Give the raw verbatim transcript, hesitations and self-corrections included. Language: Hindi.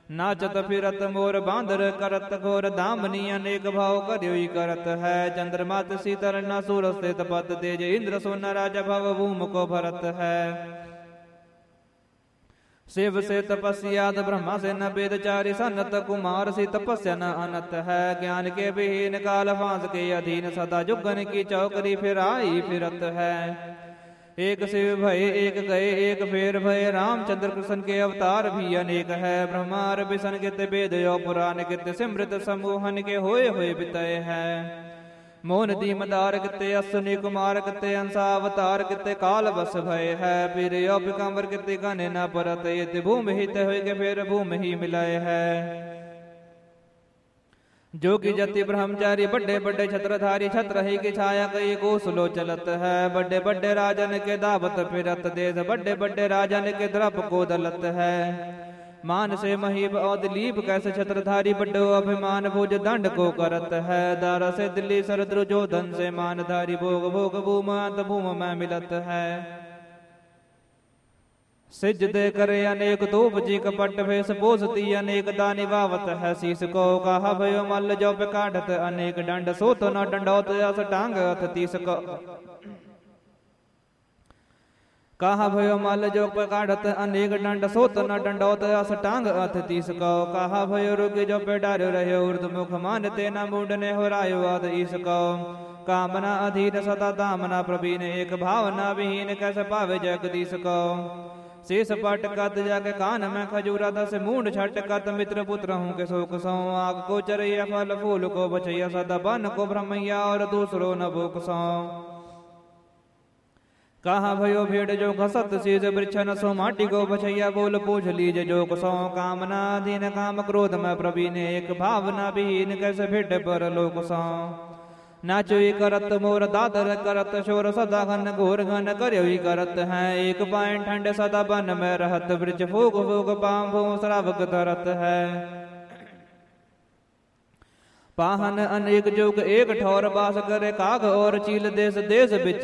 नाचत फिरत मोर बांदर करत घोर दामनी अनेक भाव करियोई करत है। चंद्रमात शीतल न सूर से तपत तेज इंद्र सोना राजा भव भूम को भरत है। शिव से तपस्याद ब्रह्मा से न वेद चारि सनत कुमार से तपस्या न अनत है। ज्ञान के विहीन काल फांस के अधीन सदा जुगन की चौकरी फिर आई फिरत है। एक शिव भय एक गए एक फेर भय रामचंद्र कृष्ण के अवतार भी अनेक है। ब्रह्मार विष्णु कित वेद यो पुराण कित सिमृत समूहन के होए हुए बितय है। मोहन दीमदार किते अश्विनी कुमार किते अंसा अवतार किते काल बस भय है। फिर यो पिकंबर किते गने न परत ये भूमि हित हुए के फिर भूमि ही मिलय है। जोगी जति ब्रह्मचारी बड़े बड़े छत्रधारी छत्र ही की छाया कई कोसलो चलत है। बड़े बड़े राजन के दावत फिरत देश बड़े बड़े राजन के द्रप को दलत है। मान से महीब और दिलीप कैसे छत्रधारी बड़ो अभिमान भुज दंड को करत है। दारा से दिल्ली सरद्रु जो धन से मानधारी भोग भोग भूम अंत भूम में मिलत है। सिज दे करे अनेक धूप जी कपट भेष पोसती अनेक दानी वावत है। शीस को कहा भयो मल जो पे काढ़त अनेक दंड सो तो न दंडौत अस टांग अथ तीस को कहा भयो मल जो पे काढ़त अनेक दंड सो तो न दंडौत अस टांग अथ तीस को कहा भयो रुग जो पे डार्यो रहो उर्द मुख मान ते न मुंडने हो रायो अध ईस को कामना अधीन सदा दामना प्रवीण एक भावना विहीन कैसे पावे जगदीश को। शेष पट कत जाके कान में खजूरा दस मूड छट कत मित्र पुत्र हूँ के शोक सौ आग को चरैया फल फूल को बचैया सदा बन को ब्रह्मैया और दूसरो न भूख सौ कहा भयो भेड़ जो घसत शीज वृक्ष न सो माटी को बचैया बोल पूछ लीज जोक सौ कामना अधीन काम क्रोध में प्रवीण एक भावना विहीन कैसे भेड़ पर लोक सौ नाचोई करत मोर दादर करत शोर सदा घन घोर घन करयोई करत है। एक पाइन ठंड सदा बन में रहत वृक्ष फूक फूक पाम भूम श्रावक धरत है। पाहन अनेक जुग एक ठौर बास करे काग और चील देश देश बिच